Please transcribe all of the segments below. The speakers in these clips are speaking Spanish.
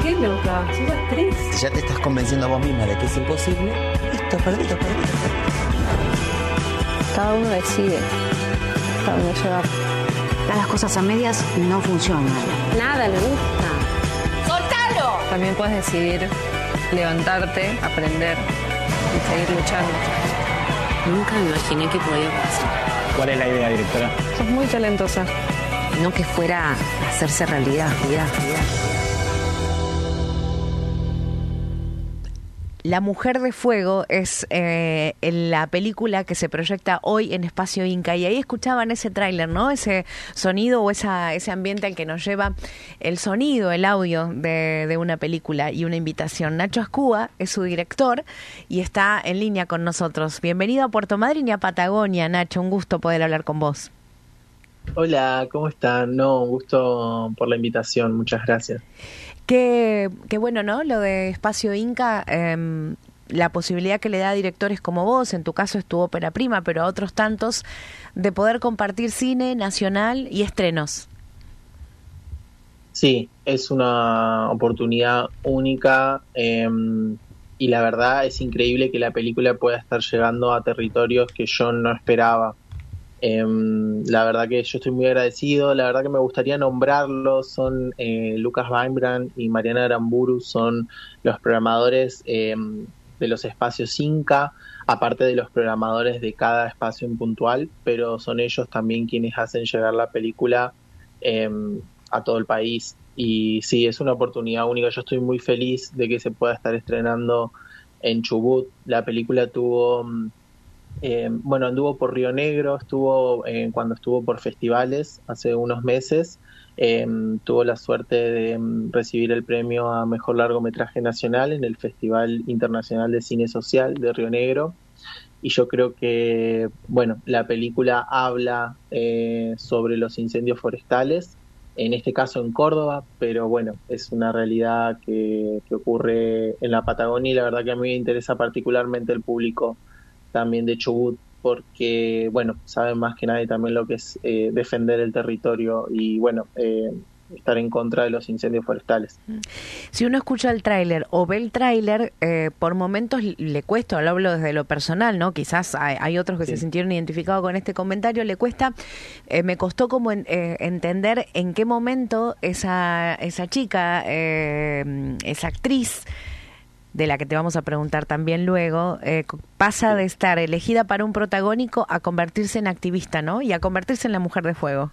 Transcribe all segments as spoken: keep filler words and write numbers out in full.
qué loca, sos actriz. Si ya te estás convenciendo a vos misma de que es imposible, esto es perdido, perdido. Cada uno decide hasta dónde llegar. Las cosas a medias no funcionan. Nada le gusta. ¡Soltalo! También puedes decidir levantarte, aprender y seguir luchando. Nunca me imaginé que podía pasar. ¿Cuál es la idea, directora? Sos muy talentosa. No que fuera a hacerse realidad, realidad, realidad. La Mujer de Fuego es eh, la película que se proyecta hoy en Espacio Inca, y ahí escuchaban ese tráiler, ¿no? Ese sonido o esa, ese ambiente al que nos lleva el sonido, el audio de, de una película y una invitación. Nacho Ascúa es su director y está en línea con nosotros. Bienvenido a Puerto Madryn y a Patagonia, Nacho, un gusto poder hablar con vos. Hola, ¿cómo están? No, un gusto por la invitación, muchas gracias. Qué, qué bueno, ¿no? Lo de Espacio Inca, eh, la posibilidad que le da a directores como vos, en tu caso es tu ópera prima, pero a otros tantos, de poder compartir cine nacional y estrenos. Sí, es una oportunidad única eh, y la verdad es increíble que la película pueda estar llegando a territorios que yo no esperaba. Eh, la verdad que yo estoy muy agradecido, la verdad que me gustaría nombrarlos, son eh, Lucas Weinbrand y Mariana Aramburu, son los programadores eh, de los espacios Inca, aparte de los programadores de cada espacio en puntual, pero son ellos también quienes hacen llegar la película eh, a todo el país. Y sí, es una oportunidad única, yo estoy muy feliz de que se pueda estar estrenando en Chubut. La película tuvo... Eh, bueno, anduvo por Río Negro, estuvo eh, cuando estuvo por festivales hace unos meses, eh, tuvo la suerte de um, recibir el premio a Mejor Largometraje Nacional en el Festival Internacional de Cine Social de Río Negro, y yo creo que, bueno, la película habla eh, sobre los incendios forestales, en este caso en Córdoba, pero bueno, es una realidad que, que ocurre en la Patagonia, y la verdad que a mí me interesa particularmente el público también de Chubut, porque, bueno, saben más que nadie también lo que es eh, defender el territorio y, bueno, eh, estar en contra de los incendios forestales. Si uno escucha el tráiler o ve el tráiler, eh, por momentos le cuesta, lo hablo desde lo personal, ¿no? Quizás hay, hay otros que sí se sintieron identificados con este comentario, le cuesta, eh, me costó como en, eh, entender en qué momento esa, esa chica, eh, esa actriz, de la que te vamos a preguntar también luego, eh, pasa de estar elegida para un protagónico a convertirse en activista, ¿no? Y a convertirse en la Mujer de Fuego.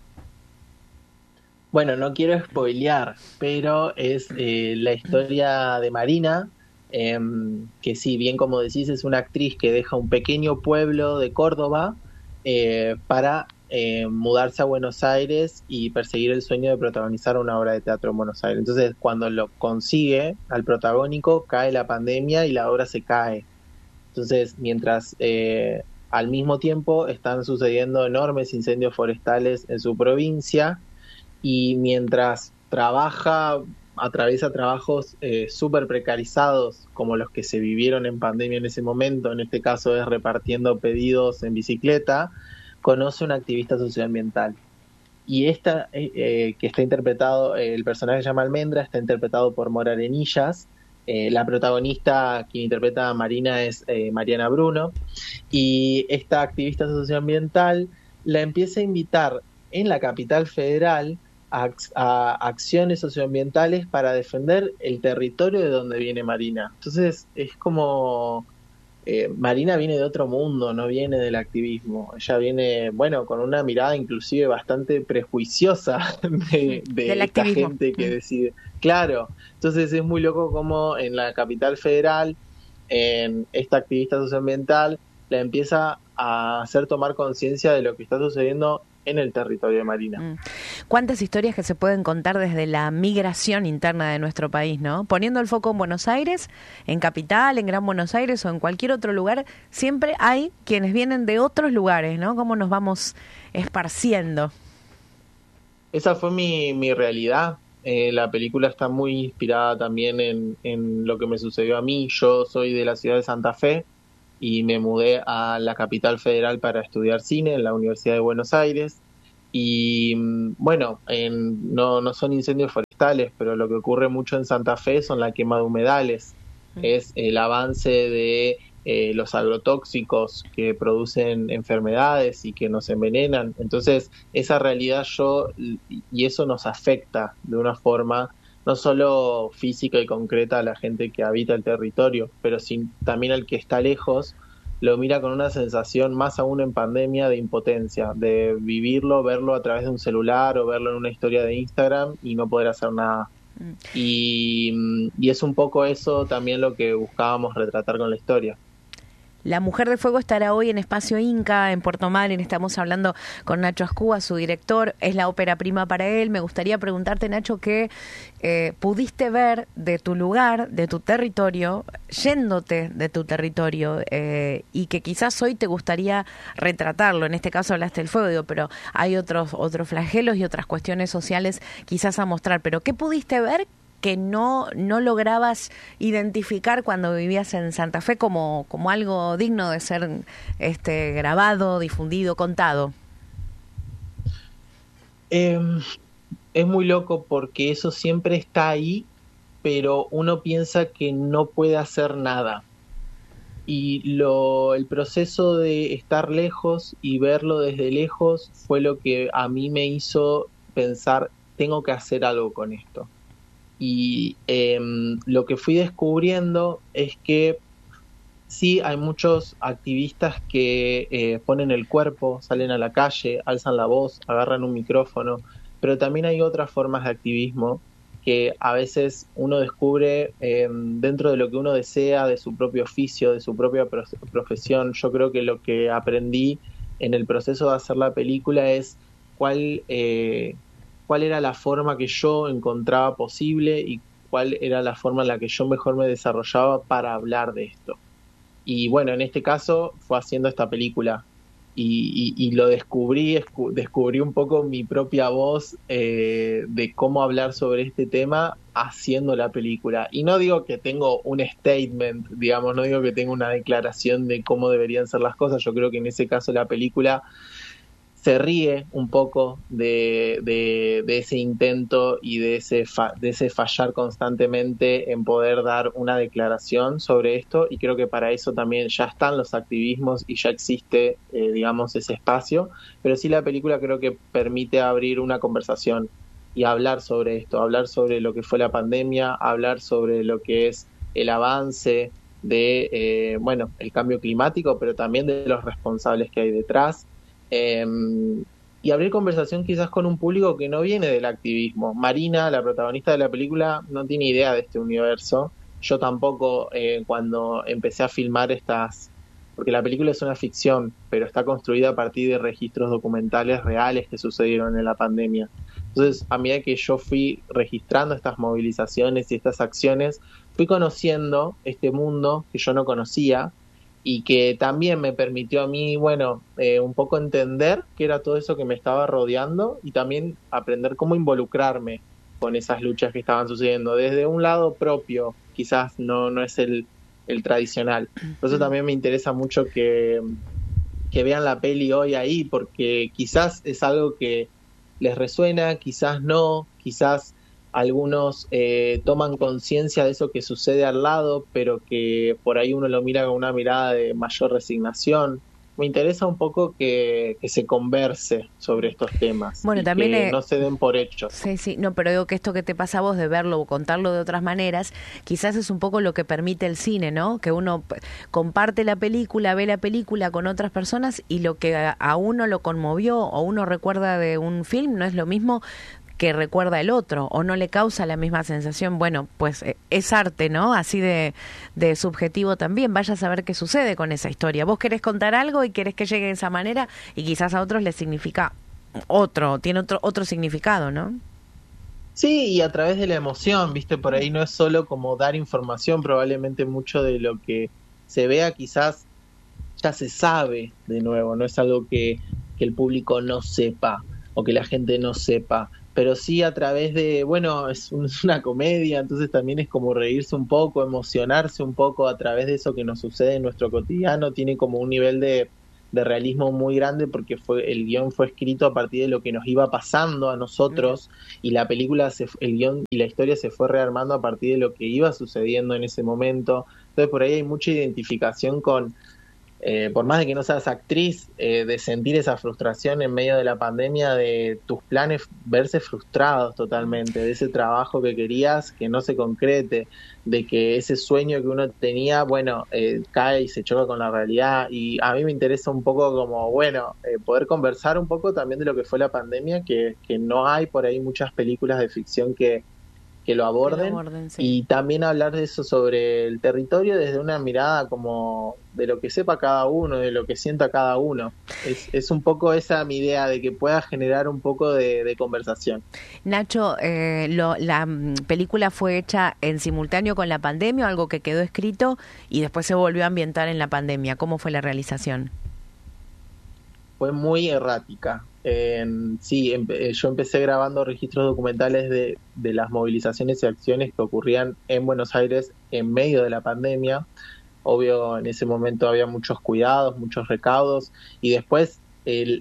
Bueno, no quiero spoilear, pero es eh, la historia de Marina, eh, que sí, bien como decís, es una actriz que deja un pequeño pueblo de Córdoba eh, para eh, mudarse a Buenos Aires y perseguir el sueño de protagonizar una obra de teatro en Buenos Aires. Entonces, cuando lo consigue al protagónico, cae la pandemia y la obra se cae. Entonces, mientras eh, al mismo tiempo están sucediendo enormes incendios forestales en su provincia, y mientras trabaja, atraviesa trabajos eh, súper precarizados como los que se vivieron en pandemia en ese momento, en este caso es repartiendo pedidos en bicicleta, conoce a una activista socioambiental. Y esta, eh, eh, que está interpretado, eh, el personaje se llama Almendra, está interpretado por Mora Arenillas, eh, la protagonista, quien interpreta a Marina, es eh, Mariana Bruno, y esta activista socioambiental la empieza a invitar en la capital federal a, a acciones socioambientales para defender el territorio de donde viene Marina. Entonces es como... Eh, Marina viene de otro mundo, no viene del activismo. Ella viene, bueno, con una mirada inclusive bastante prejuiciosa de, de esta activismo. gente que decide. Claro, entonces es muy loco como en la capital federal, en esta activista socioambiental, la empieza a hacer tomar conciencia de lo que está sucediendo en el territorio de Marina. Mm. ¿Cuántas historias que se pueden contar desde la migración interna de nuestro país, ¿no? Poniendo el foco en Buenos Aires, en Capital, en Gran Buenos Aires o en cualquier otro lugar, siempre hay quienes vienen de otros lugares, ¿no? Cómo nos vamos esparciendo. Esa fue mi, mi realidad. Eh, la película está muy inspirada también en, en lo que me sucedió a mí. Yo soy de la ciudad de Santa Fe y me mudé a la capital federal para estudiar cine en la Universidad de Buenos Aires, Y bueno, en, no, no son incendios forestales, pero lo que ocurre mucho en Santa Fe son la quema de humedales, mm. es el avance de eh, los agrotóxicos que producen enfermedades y que nos envenenan. Entonces, esa realidad yo, y eso nos afecta de una forma no solo física y concreta a la gente que habita el territorio, pero sin, también al que está lejos, lo mira con una sensación, más aún en pandemia, de impotencia, de vivirlo, verlo a través de un celular o verlo en una historia de Instagram y no poder hacer nada. Mm. Y, y es un poco eso también lo que buscábamos retratar con la historia. La Mujer de Fuego estará hoy en Espacio Inca, en Puerto Madryn. Estamos hablando con Nacho Ascúa, su director. Es la ópera prima para él. Me gustaría preguntarte, Nacho, ¿qué eh, pudiste ver de tu lugar, de tu territorio, yéndote de tu territorio, eh, y que quizás hoy te gustaría retratarlo? En este caso hablaste del fuego, digo, pero hay otros, otros flagelos y otras cuestiones sociales quizás a mostrar. Pero ¿qué pudiste ver que no, no lograbas identificar cuando vivías en Santa Fe como, como algo digno de ser este, grabado, difundido, contado? Eh, es muy loco porque eso siempre está ahí, pero uno piensa que no puede hacer nada. Y lo, el proceso de estar lejos y verlo desde lejos fue lo que a mí me hizo pensar, tengo que hacer algo con esto. Y eh, lo que fui descubriendo es que sí, hay muchos activistas que eh, ponen el cuerpo, salen a la calle, alzan la voz, agarran un micrófono, pero también hay otras formas de activismo que a veces uno descubre eh, dentro de lo que uno desea, de su propio oficio, de su propia pro- profesión. Yo creo que lo que aprendí en el proceso de hacer la película es cuál... Eh, cuál era la forma que yo encontraba posible y cuál era la forma en la que yo mejor me desarrollaba para hablar de esto. Y bueno, en este caso fue haciendo esta película y, y, y lo descubrí, escu- descubrí un poco mi propia voz eh, de cómo hablar sobre este tema haciendo la película. Y no digo que tengo un statement, digamos, no digo que tengo una declaración de cómo deberían ser las cosas. Yo creo que en ese caso la película se ríe un poco de, de, de ese intento y de ese, fa, de ese fallar constantemente en poder dar una declaración sobre esto, y creo que para eso también ya están los activismos y ya existe, eh, digamos, ese espacio, pero sí la película creo que permite abrir una conversación y hablar sobre esto, hablar sobre lo que fue la pandemia, hablar sobre lo que es el avance de, eh, bueno, el cambio climático, pero también de los responsables que hay detrás. Eh, y abrir conversación quizás con un público que no viene del activismo. Marina, la protagonista de la película, no tiene idea de este universo. Yo tampoco, eh, cuando empecé a filmar estas, porque la película es una ficción, pero está construida a partir de registros documentales reales que sucedieron en la pandemia. Entonces, a medida que yo fui registrando estas movilizaciones y estas acciones, fui conociendo este mundo que yo no conocía, y que también me permitió a mí, bueno, eh, un poco entender qué era todo eso que me estaba rodeando y también aprender cómo involucrarme con esas luchas que estaban sucediendo desde un lado propio, quizás no, no es el, el tradicional. Por eso también me interesa mucho que, que vean la peli hoy ahí, porque quizás es algo que les resuena, quizás no, quizás algunos eh, toman conciencia de eso que sucede al lado, pero que por ahí uno lo mira con una mirada de mayor resignación. Me interesa un poco que, que se converse sobre estos temas, bueno, y también que eh, no se den por hechos. Sí, sí, no, pero digo que esto que te pasa a vos de verlo o contarlo de otras maneras, quizás es un poco lo que permite el cine, ¿no? Que uno comparte la película, ve la película con otras personas y lo que a, a uno lo conmovió o uno recuerda de un film no es lo mismo que recuerda el otro, o no le causa la misma sensación. Bueno, pues es arte, ¿no? Así de, de subjetivo también. Vaya a saber qué sucede con esa historia. Vos querés contar algo y querés que llegue de esa manera, y quizás a otros les significa otro, tiene otro, otro significado, ¿no? Sí, y a través de la emoción, ¿viste? Por ahí no es solo como dar información, probablemente mucho de lo que se vea quizás ya se sabe de nuevo, no es algo que, que el público no sepa o que la gente no sepa, pero sí a través de, bueno, es, un, es una comedia, entonces también es como reírse un poco, emocionarse un poco a través de eso que nos sucede en nuestro cotidiano, tiene como un nivel de, de realismo muy grande, porque fue el guión fue escrito a partir de lo que nos iba pasando a nosotros, y la película, se, el guión y la historia se fue rearmando a partir de lo que iba sucediendo en ese momento. Entonces por ahí hay mucha identificación con, eh, por más de que no seas actriz, eh, de sentir esa frustración en medio de la pandemia, de tus planes verse frustrados totalmente, de ese trabajo que querías que no se concrete, de que ese sueño que uno tenía, bueno, eh, cae y se choca con la realidad. Y a mí me interesa un poco como, bueno, eh, poder conversar un poco también de lo que fue la pandemia, que, que no hay por ahí muchas películas de ficción que que lo aborden, que lo aborden sí. Y también hablar de eso sobre el territorio desde una mirada como de lo que sepa cada uno, de lo que sienta cada uno. Es, es un poco esa mi idea, de que pueda generar un poco de, de conversación. Nacho, eh, lo, la m, película fue hecha en simultáneo con la pandemia, o algo que quedó escrito y después se volvió a ambientar en la pandemia. ¿Cómo fue la realización? Fue muy errática. Eh, sí, em, yo empecé grabando registros documentales de, de las movilizaciones y acciones que ocurrían en Buenos Aires en medio de la pandemia. Obvio, en ese momento había muchos cuidados, muchos recaudos, y después el,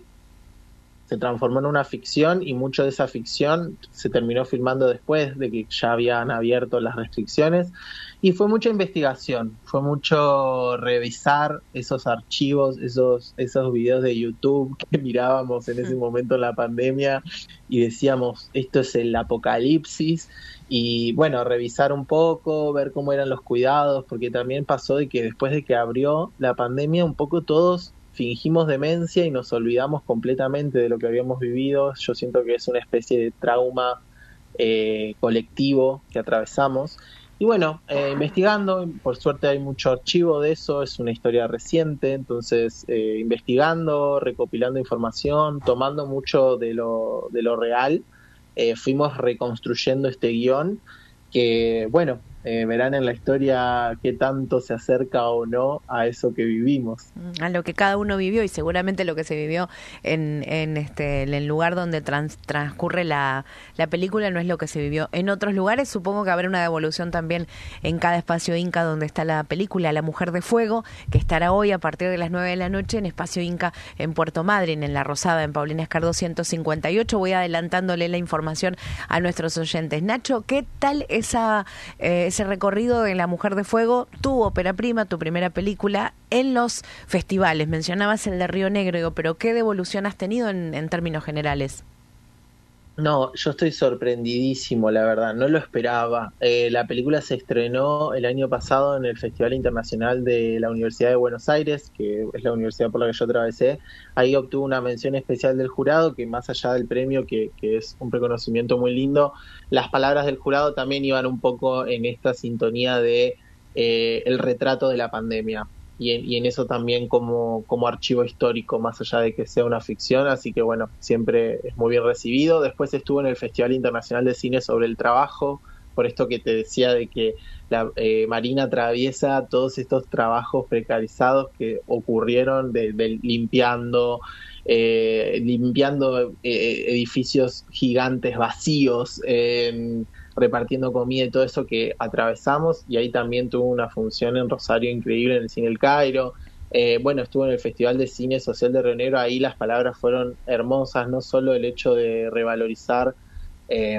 se transformó en una ficción, y mucho de esa ficción se terminó filmando después de que ya habían abierto las restricciones. Y fue mucha investigación, fue mucho revisar esos archivos, esos, esos videos de YouTube que mirábamos en ese momento en la pandemia y decíamos, esto es el apocalipsis. Y bueno, revisar un poco, ver cómo eran los cuidados, porque también pasó de que después de que abrió la pandemia, un poco todos fingimos demencia y nos olvidamos completamente de lo que habíamos vivido. Yo siento que es una especie de trauma eh, colectivo que atravesamos. Y bueno, eh, investigando, por suerte hay mucho archivo de eso, es una historia reciente, entonces eh, investigando, recopilando información, tomando mucho de lo, de lo real, eh, fuimos reconstruyendo este guión que, bueno, eh, verán en la historia qué tanto se acerca o no a eso que vivimos. A lo que cada uno vivió, y seguramente lo que se vivió en, en este en el lugar donde trans, transcurre la, la película no es lo que se vivió en otros lugares. Supongo que habrá una devolución también en cada espacio Inca donde está la película La Mujer de Fuego, que estará hoy a partir de las nueve de la noche en Espacio Inca en Puerto Madryn, en La Rosada, en Paulina Escardó ciento cincuenta y ocho. Voy adelantándole la información a nuestros oyentes. Nacho, ¿qué tal esa eh, ese recorrido de La Mujer de Fuego, tu ópera prima, tu primera película, en los festivales? Mencionabas el de Río Negro, digo, pero ¿qué devolución has tenido en, en términos generales? No, yo estoy sorprendidísimo, la verdad, no lo esperaba. Eh, la película se estrenó el año pasado en el Festival Internacional de la Universidad de Buenos Aires, que es la universidad por la que yo atravesé. Ahí obtuvo una mención especial del jurado, que más allá del premio, que, que es un reconocimiento muy lindo, las palabras del jurado también iban un poco en esta sintonía de eh, el retrato de la pandemia. Y en, y en eso también como, como archivo histórico, más allá de que sea una ficción, así que bueno, siempre es muy bien recibido. Después estuvo en el Festival Internacional de Cine sobre el Trabajo, por esto que te decía de que la eh, Marina atraviesa todos estos trabajos precarizados que ocurrieron de, de limpiando, eh, limpiando eh, edificios gigantes vacíos, eh, repartiendo comida y todo eso que atravesamos, y ahí también tuvo una función en Rosario increíble en el Cine El Cairo. Eh, bueno, estuvo en el Festival de Cine Social de Río Negro, ahí las palabras fueron hermosas, no solo el hecho de revalorizar eh,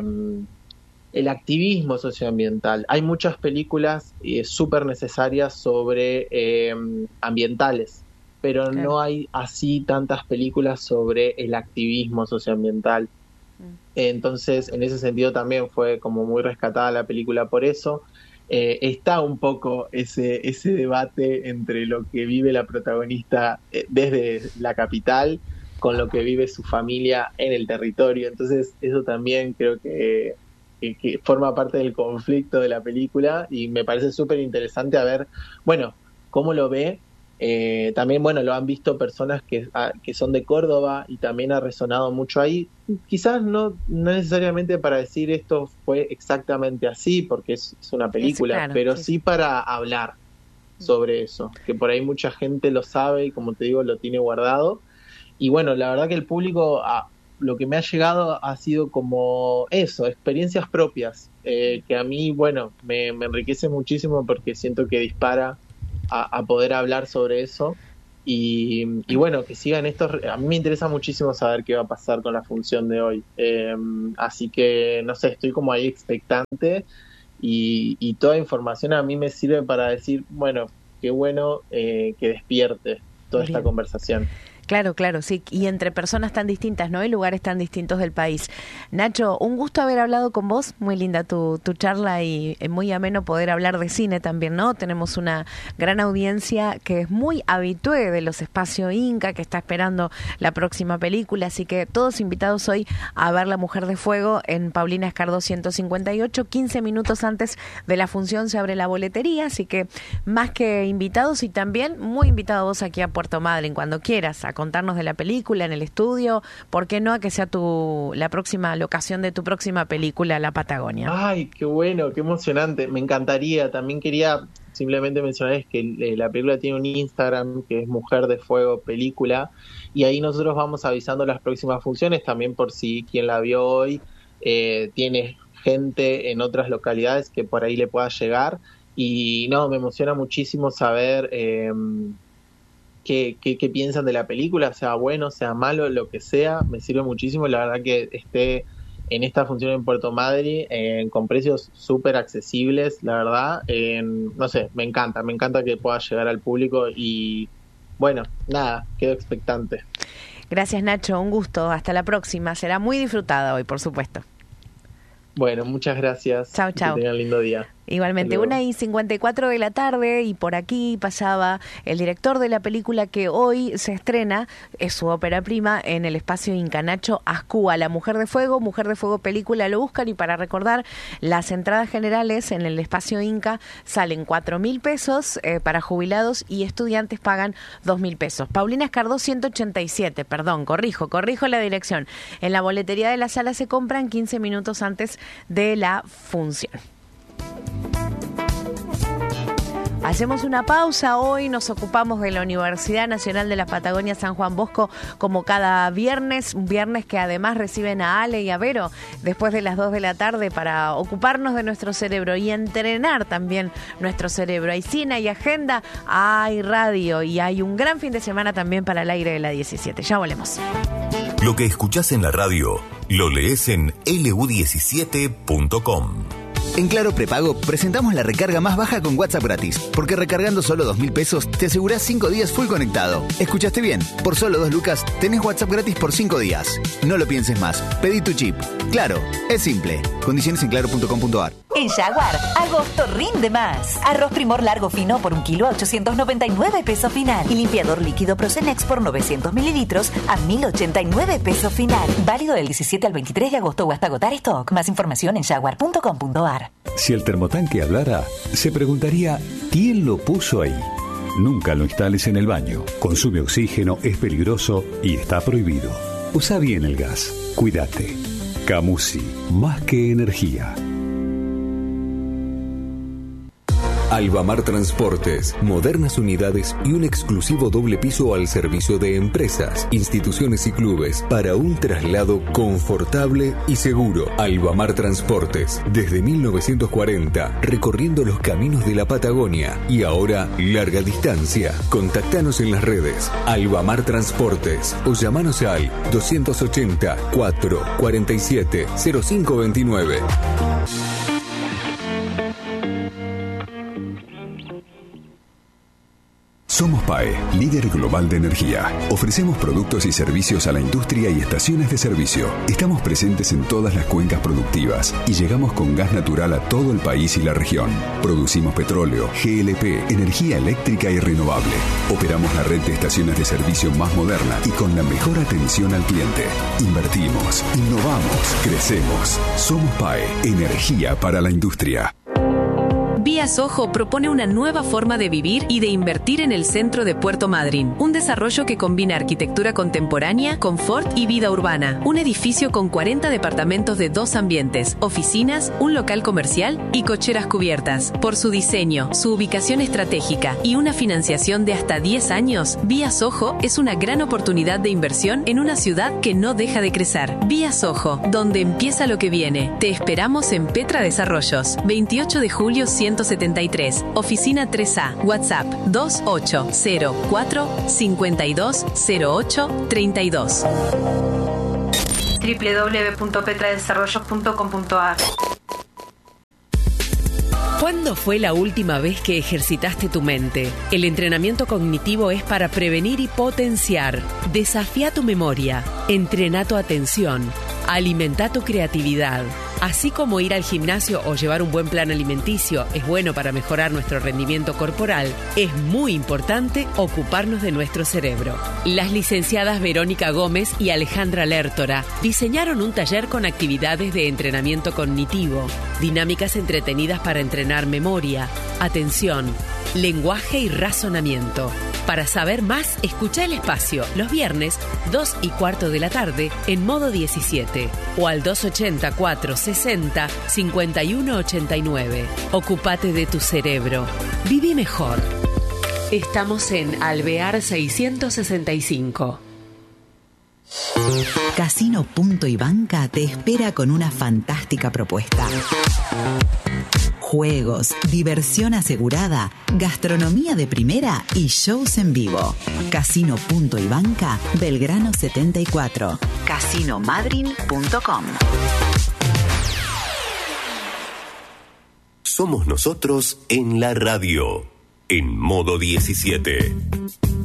el activismo socioambiental. Hay muchas películas eh, súper necesarias sobre eh, ambientales, pero claro, no hay así tantas películas sobre el activismo socioambiental. Entonces, en ese sentido también fue como muy rescatada la película por eso. Eh, está un poco ese, ese debate entre lo que vive la protagonista eh, desde la capital con lo que vive su familia en el territorio. Entonces, eso también creo que, que, que forma parte del conflicto de la película, y me parece súper interesante a ver, bueno, cómo lo ve. Eh, también, bueno, lo han visto personas que, a, que son de Córdoba, y también ha resonado mucho ahí. Quizás no, no necesariamente para decir esto fue exactamente así, porque es, es una película, sí, claro, pero sí, sí para hablar sobre eso, que por ahí mucha gente lo sabe y, como te digo, lo tiene guardado. Y bueno, la verdad que el público, a, lo que me ha llegado ha sido como eso, experiencias propias, eh, que a mí, bueno, me, me enriquece muchísimo, porque siento que dispara A, a poder hablar sobre eso. Y, y bueno, que sigan estos. A mí me interesa muchísimo saber qué va a pasar con la función de hoy. Eh, así que, no sé, estoy como ahí expectante y, y toda información a mí me sirve para decir, bueno, qué bueno eh, que despierte toda Bien. esta conversación. Claro, claro, sí, y entre personas tan distintas, ¿no? Y lugares tan distintos del país. Nacho, un gusto haber hablado con vos, muy linda tu, tu charla y eh, muy ameno poder hablar de cine también, ¿no? Tenemos una gran audiencia que es muy habitué de los espacios Inca, que está esperando la próxima película, así que todos invitados hoy a ver La Mujer de Fuego en Paulina Escardó ciento cincuenta y ocho, quince minutos antes de la función se abre la boletería, así que más que invitados y también muy invitado vos aquí a Puerto Madryn, cuando quieras, a contarnos de la película en el estudio, ¿por qué no a que sea tu la próxima locación de tu próxima película, La Patagonia? Ay, qué bueno, qué emocionante, me encantaría. También quería simplemente mencionar que eh, la película tiene un Instagram que es Mujer de Fuego Película, y ahí nosotros vamos avisando las próximas funciones, también por si quien la vio hoy eh, tiene gente en otras localidades que por ahí le pueda llegar. Y no, me emociona muchísimo saber eh, Qué, qué, qué piensan de la película, sea bueno, sea malo, lo que sea, me sirve muchísimo. La verdad que esté en esta función en Puerto Madryn eh, con precios súper accesibles, la verdad, eh, no sé, me encanta, me encanta que pueda llegar al público y bueno, nada, quedo expectante. Gracias, Nacho, un gusto, hasta la próxima, será muy disfrutada hoy, por supuesto. Bueno, muchas gracias. Chao, chao. Que tengan un lindo día. Igualmente, una y cincuenta y cuatro de la tarde, y por aquí pasaba el director de la película que hoy se estrena, es su ópera prima, en el espacio Inca, Nacho Azcúa, La Mujer de Fuego, Mujer de Fuego Película, lo buscan, y para recordar, las entradas generales en el espacio Inca salen cuatro mil pesos eh, para jubilados y estudiantes pagan dos mil pesos. Paulina Escardó ciento ochenta y siete, perdón, corrijo, corrijo la dirección. En la boletería de la sala se compran quince minutos antes de la función. Hacemos una pausa, hoy nos ocupamos de la Universidad Nacional de la Patagonia San Juan Bosco como cada viernes, un viernes que además reciben a Ale y a Vero después de las dos de la tarde para ocuparnos de nuestro cerebro y entrenar también nuestro cerebro. Hay cine, hay agenda, hay radio y hay un gran fin de semana también para el aire de la diecisiete. Ya volvemos. Lo que escuchás en la radio, lo lees en L U diecisiete punto com. En Claro Prepago presentamos la recarga más baja con WhatsApp gratis, porque recargando solo dos mil pesos te asegurás cinco días full conectado. ¿Escuchaste bien? Por solo dos lucas tenés WhatsApp gratis por cinco días. No lo pienses más, pedí tu chip. Claro, es simple. Condiciones en claro punto com punto a r. En Jaguar, agosto rinde más. Arroz Primor largo fino por un kilo a ochocientos noventa y nueve pesos final. Y limpiador líquido Procenex por novecientos mililitros a mil ochenta y nueve pesos final. Válido del diecisiete al veintitrés de agosto o hasta agotar stock. Más información en jaguar punto com punto a r. Si el termotanque hablara, se preguntaría ¿quién lo puso ahí? Nunca lo instales en el baño. Consume oxígeno, es peligroso y está prohibido. Usa bien el gas. Cuídate. Camusi, más que energía. Albamar Transportes, modernas unidades y un exclusivo doble piso al servicio de empresas, instituciones y clubes para un traslado confortable y seguro. Albamar Transportes, desde mil novecientos cuarenta, recorriendo los caminos de la Patagonia y ahora larga distancia. Contactanos en las redes Albamar Transportes o llamanos al doscientos ochenta, cuatro cuarenta y siete, cero cinco veintinueve. Somos P A E, líder global de energía. Ofrecemos productos y servicios a la industria y estaciones de servicio. Estamos presentes en todas las cuencas productivas y llegamos con gas natural a todo el país y la región. Producimos petróleo, G L P, energía eléctrica y renovable. Operamos la red de estaciones de servicio más moderna y con la mejor atención al cliente. Invertimos, innovamos, crecemos. Somos P A E, energía para la industria. Vía Soho propone una nueva forma de vivir y de invertir en el centro de Puerto Madryn. Un desarrollo que combina arquitectura contemporánea, confort y vida urbana. Un edificio con cuarenta departamentos de dos ambientes, oficinas, un local comercial y cocheras cubiertas. Por su diseño, su ubicación estratégica y una financiación de hasta diez años, Vía Soho es una gran oportunidad de inversión en una ciudad que no deja de crecer. Vía Soho, donde empieza lo que viene. Te esperamos en Petra Desarrollos, veintiocho de julio ciento setenta y tres. Oficina tres A. WhatsApp dos ocho cero cuatro cinco dos cero ocho tres dos. doble u doble u doble u punto petra desarrollos punto com punto a r. ¿Cuándo fue la última vez que ejercitaste tu mente? El entrenamiento cognitivo es para prevenir y potenciar. Desafía tu memoria, entrena tu atención, alimenta tu creatividad. Así como ir al gimnasio o llevar un buen plan alimenticio es bueno para mejorar nuestro rendimiento corporal, es muy importante ocuparnos de nuestro cerebro. Las licenciadas Verónica Gómez y Alejandra Lertora diseñaron un taller con actividades de entrenamiento cognitivo, dinámicas entretenidas para entrenar memoria, atención, lenguaje y razonamiento. Para saber más, escucha El Espacio los viernes, dos y cuarto de la tarde, en Modo diecisiete, o al dos ochenta, cuatro sesenta, cincuenta y uno ochenta y nueve. Ocúpate de tu cerebro. Viví mejor. Estamos en Alvear seiscientos sesenta y cinco. Casino Punto y Banca te espera con una fantástica propuesta. Juegos, diversión asegurada, gastronomía de primera y shows en vivo. Casino Punto y Banca, Belgrano setenta y cuatro. casino madryn punto com. Somos nosotros en la radio, en Modo diecisiete.